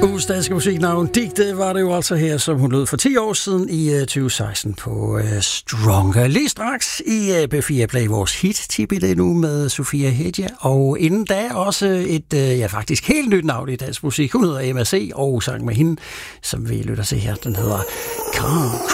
Ugens danske musiknavn Digte var det jo altså her, som hun lød for 10 år siden i 2016 på Stronger. Lige straks i B4 Play vores hit-tip i det nu med Sofia Hedja, og inden da også et faktisk helt nyt navn i dansk musik. Hun hedder MAC, og sang med hende, som vi lytter til her, den hedder Can't